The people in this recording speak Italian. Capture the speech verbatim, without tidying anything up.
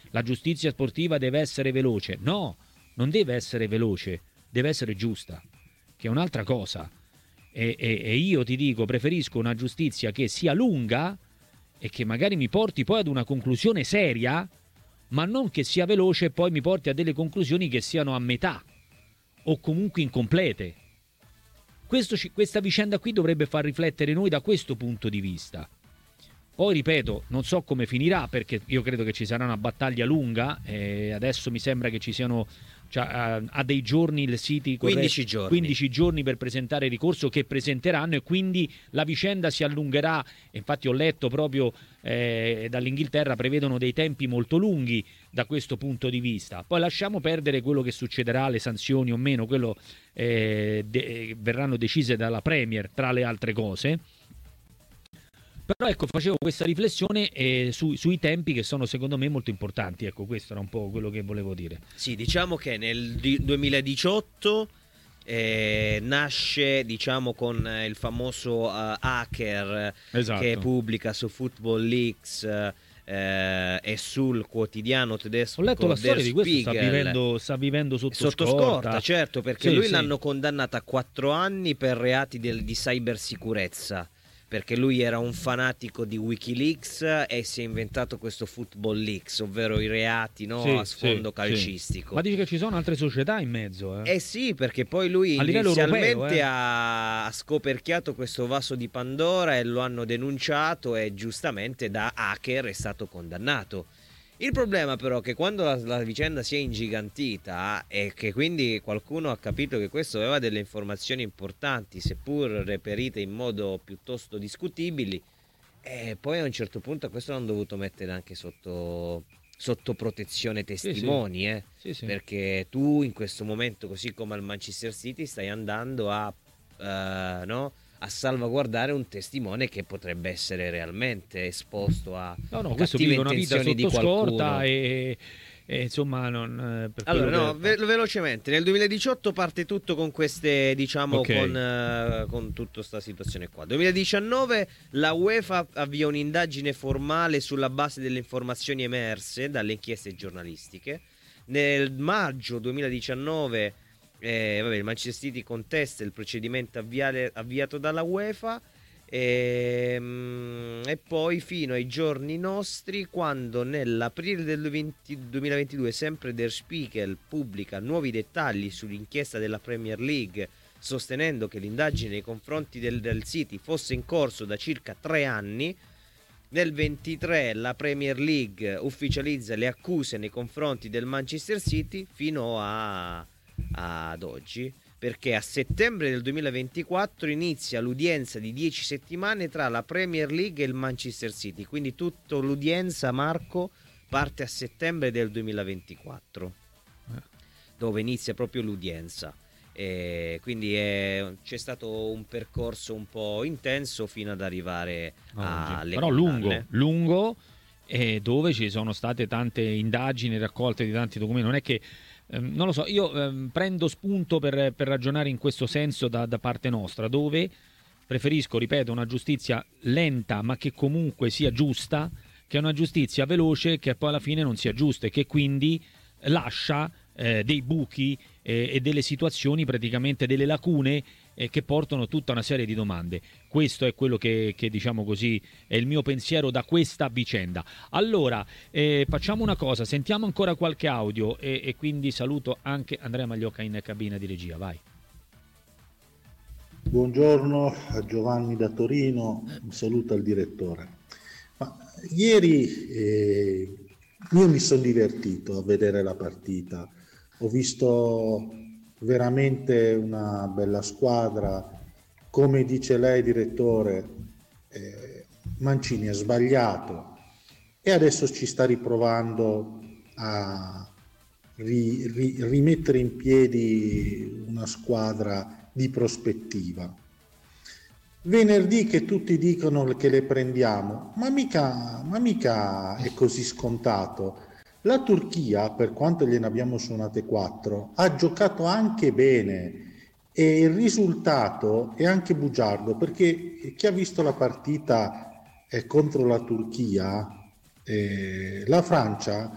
la giustizia sportiva deve essere veloce. No, non deve essere veloce, deve essere giusta, che è un'altra cosa. E, e, e io ti dico, preferisco una giustizia che sia lunga e che magari mi porti poi ad una conclusione seria, ma non che sia veloce e poi mi porti a delle conclusioni che siano a metà o comunque incomplete. Questo, questa vicenda qui dovrebbe far riflettere noi da questo punto di vista. Poi ripeto, non so come finirà, perché io credo che ci sarà una battaglia lunga e adesso mi sembra che ci siano, cioè, ha dei giorni il City quindici giorni. quindici giorni per presentare il ricorso, che presenteranno, e quindi la vicenda si allungherà. Infatti ho letto proprio eh, dall'Inghilterra prevedono dei tempi molto lunghi da questo punto di vista. Poi lasciamo perdere quello che succederà, le sanzioni o meno, quello eh, de- verranno decise dalla Premier tra le altre cose. Però ecco, facevo questa riflessione eh, su, sui tempi, che sono secondo me molto importanti. Ecco, questo era un po' quello che volevo dire. Sì, diciamo che nel duemiladiciotto eh, nasce, diciamo, con il famoso uh, hacker esatto. che pubblica su Football Leaks eh, e sul quotidiano tedesco. Ho letto la storia Der di questo, sta Spiegel. vivendo, sta vivendo sotto, sotto scorta. scorta, certo, perché sì, lui sì. l'hanno condannato a quattro anni per reati del, di cybersicurezza, perché lui era un fanatico di Wikileaks e si è inventato questo Football Leaks, ovvero i reati, no, sì, a sfondo sì, calcistico. Sì. Ma dice che ci sono altre società in mezzo. Eh, eh sì, perché poi lui a inizialmente europeo, eh. ha, ha scoperchiato questo vaso di Pandora e lo hanno denunciato, e giustamente da hacker è stato condannato. Il problema però è che quando la, la vicenda si è ingigantita e che quindi qualcuno ha capito che questo aveva delle informazioni importanti, seppur reperite in modo piuttosto discutibili, e poi a un certo punto a questo hanno dovuto mettere anche sotto, sotto protezione testimoni, eh, sì, sì. perché tu in questo momento, così come al Manchester City, stai andando a, uh, no? a salvaguardare un testimone che potrebbe essere realmente esposto a no, no, questo cattive vive una vita intenzioni di sotto qualcuno. scorta e, e insomma non, eh, per allora no, che... ve- velocemente nel duemiladiciotto parte tutto con queste, diciamo, okay. con, uh, con tutta sta situazione qua. duemiladiciannove la UEFA avvia un'indagine formale sulla base delle informazioni emerse dalle inchieste giornalistiche. Nel maggio duemiladiciannove Eh, vabbè, il Manchester City contesta il procedimento avviale, avviato dalla UEFA e, mm, e poi fino ai giorni nostri, quando nell'aprile del venti duemilaventidue sempre Der Spiegel pubblica nuovi dettagli sull'inchiesta della Premier League, sostenendo che l'indagine nei confronti del, del City fosse in corso da circa tre anni. Nel ventitré la Premier League ufficializza le accuse nei confronti del Manchester City fino a ad oggi, perché a settembre del duemilaventiquattro inizia l'udienza di dieci settimane tra la Premier League e il Manchester City, quindi tutta l'udienza, Marco, parte a settembre del duemilaventiquattro, dove inizia proprio l'udienza, e quindi è, c'è stato un percorso un po' intenso fino ad arrivare alle però condanne. lungo, lungo e dove ci sono state tante indagini, raccolte di tanti documenti. Non è che ehm, non lo so, io ehm, prendo spunto per, per ragionare in questo senso da, da parte nostra, dove preferisco, ripeto, una giustizia lenta ma che comunque sia giusta, che una giustizia veloce che poi alla fine non sia giusta e che quindi lascia eh, dei buchi eh, e delle situazioni, praticamente delle lacune eh, che portano tutta una serie di domande. Questo è quello che, che diciamo così è il mio pensiero da questa vicenda. Allora eh, facciamo una cosa, sentiamo ancora qualche audio e, e quindi saluto anche Andrea Magliocca in cabina di regia. Vai. Buongiorno a Giovanni da Torino, un saluto al direttore. Ma ieri eh, io mi sono divertito a vedere la partita, ho visto veramente una bella squadra. Come dice lei, direttore, eh, Mancini ha sbagliato e adesso ci sta riprovando a ri, ri, rimettere in piedi una squadra di prospettiva. Venerdì che tutti dicono che le prendiamo, ma mica, ma mica è così scontato. La Turchia, per quanto gliene abbiamo suonate quattro, ha giocato anche bene e il risultato è anche bugiardo, perché chi ha visto la partita eh, contro la Turchia, eh, la Francia